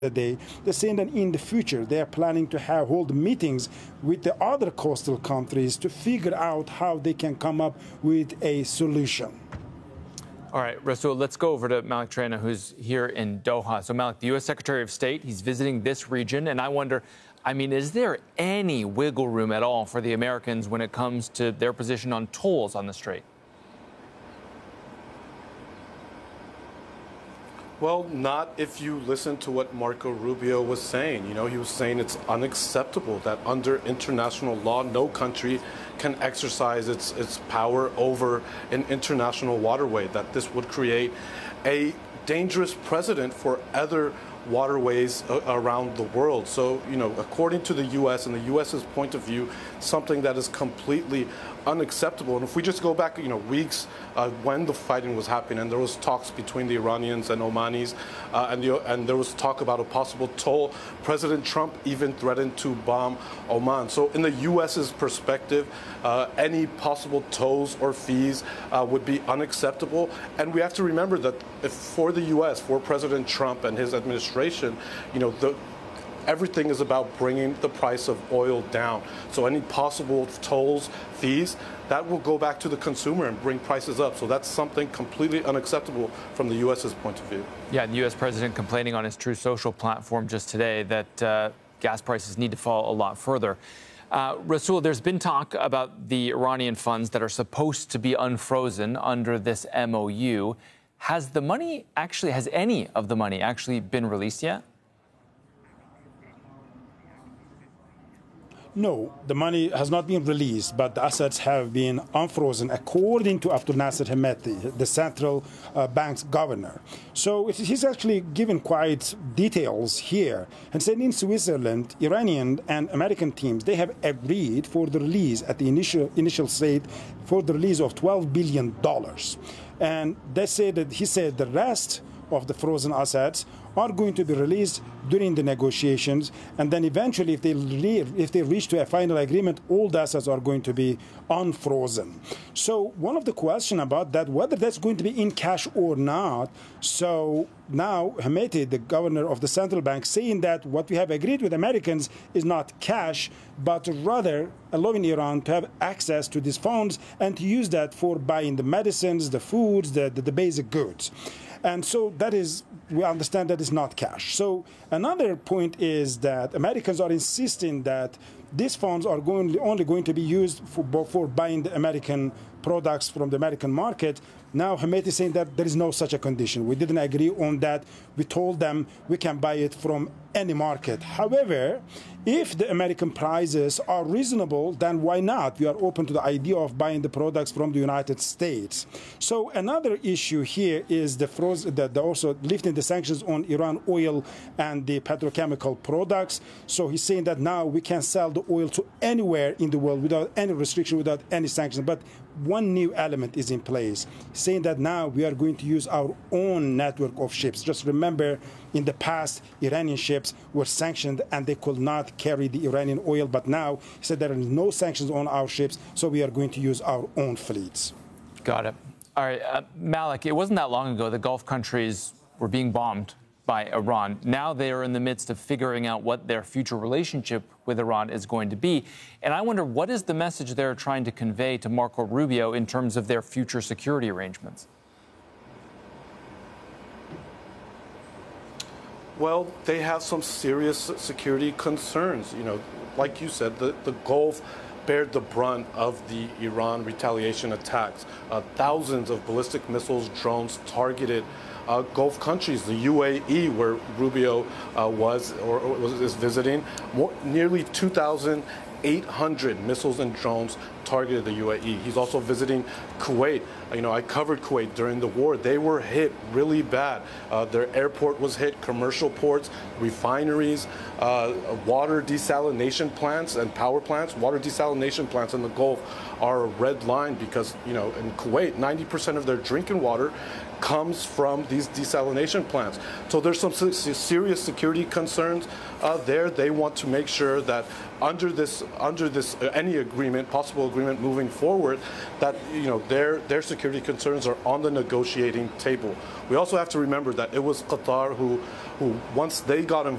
day. They're saying that in the future they are planning to hold meetings with the other coastal countries to figure out how they can come up with a solution. All right, Rasool, let's go over to Malik Traina, who's here in Doha. So, Malik, the U.S. Secretary of State, he's visiting this region, and I wonder, is there any wiggle room at all for the Americans when it comes to their position on tolls on the Strait? Well, not if you listen to what Marco Rubio was saying. He was saying it's unacceptable that under international law, no country can exercise its power over an international waterway, that this would create a dangerous precedent for other waterways around the world. So, according to the U.S. and the U.S.'s point of view, something that is completely unacceptable. And if we just go back, weeks when the fighting was happening, and there was talks between the Iranians and Omanis, and there was talk about a possible toll. President Trump even threatened to bomb Oman. So in the U.S.'s perspective, any possible tolls or fees would be unacceptable. And we have to remember that for the U.S., for President Trump and his administration, everything is about bringing the price of oil down. So any possible tolls, fees, that will go back to the consumer and bring prices up. So that's something completely unacceptable from the U.S.'s point of view. Yeah, the U.S. president complaining on his True Social platform just today that gas prices need to fall a lot further. Rasool, there's been talk about the Iranian funds that are supposed to be unfrozen under this MOU. Has any of the money actually been released yet? No, the money has not been released, but the assets have been unfrozen, according to Abdul Nasser Hemeti, the central bank's governor. So he's actually given quite details here and said in Switzerland, Iranian and American teams, they have agreed for the release at the initial state for the release of $12 billion. And he said the rest of the frozen assets are going to be released during the negotiations, and then eventually, if they reach to a final agreement, all the assets are going to be unfrozen. So one of the questions about that, whether that's going to be in cash or not. So now Hemeti, the governor of the central bank, saying that what we have agreed with Americans is not cash, but rather allowing Iran to have access to these funds and to use that for buying the medicines, the foods, the basic goods. And so we understand that is not cash. So another point is that Americans are insisting that these funds are only going to be used for buying the American products from the American market. Now Hemeti is saying that there is no such a condition. We didn't agree on that. We told them we can buy it from any market. However, if the American prices are reasonable, then why not? We are open to the idea of buying the products from the United States. So another issue here is also lifting the sanctions on Iran oil and the petrochemical products. So he's saying that now we can sell the oil to anywhere in the world without any restriction, without any sanctions. But one new element is in place, saying that now we are going to use our own network of ships. Just remember, in the past, Iranian ships were sanctioned and they could not carry the Iranian oil. But now he said there are no sanctions on our ships, so we are going to use our own fleets. Got it. All right, Malik, it wasn't that long ago the Gulf countries were being bombed by Iran. Now they are in the midst of figuring out what their future relationship with Iran is going to be. And I wonder, what is the message they're trying to convey to Marco Rubio in terms of their future security arrangements? Well, they have some serious security concerns. Like you said, the Gulf bared the brunt of the Iran retaliation attacks. Thousands of ballistic missiles, drones targeted Gulf countries, the UAE, where Rubio is visiting. Nearly 2,800 missiles and drones targeted the UAE. He's also visiting Kuwait. I covered Kuwait during the war. They were hit really bad. Their airport was hit, commercial ports, refineries, water desalination plants and power plants. Water desalination plants in the Gulf are a red line because, in Kuwait, 90% of their drinking water comes from these desalination plants. So there's some serious security concerns there. They want to make sure that under this any agreement, possible agreement moving forward, that their security concerns are on the negotiating table. We also have to remember that it was Qatar who once they got